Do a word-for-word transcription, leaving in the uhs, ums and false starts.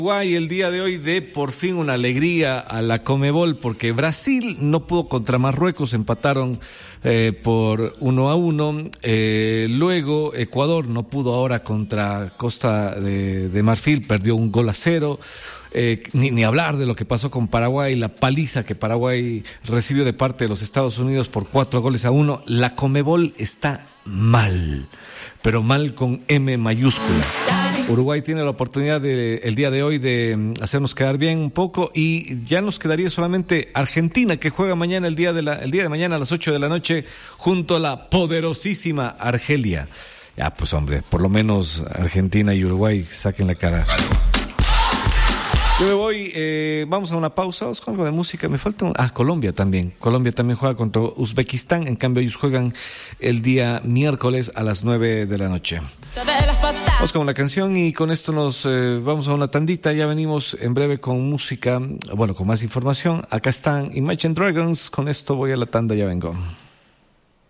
Uruguay el día de hoy de por fin una alegría a la Conmebol, porque Brasil no pudo contra Marruecos, empataron eh, por uno a uno, eh, luego Ecuador no pudo ahora contra Costa de, de Marfil, perdió un gol a cero. Eh, ni, ni hablar de lo que pasó con Paraguay, la paliza que Paraguay recibió de parte de los Estados Unidos por cuatro goles a uno. La Conmebol está mal, pero mal con M mayúscula. Uruguay tiene la oportunidad de, el día de hoy de hacernos quedar bien un poco, y ya nos quedaría solamente Argentina, que juega mañana el día de la, el día de mañana a las ocho de la noche junto a la poderosísima Argelia. Ya pues hombre, por lo menos Argentina y Uruguay saquen la cara. Yo me voy, eh, vamos a una pausa, vamos con algo de música, me falta un... Ah, Colombia también, Colombia también juega contra Uzbekistán, en cambio ellos juegan el día miércoles a las nueve de la noche. Vamos con una canción y con esto nos eh, vamos a una tandita, ya venimos en breve con música, bueno, con más información. Acá están Imagine Dragons, con esto voy a la tanda, ya vengo.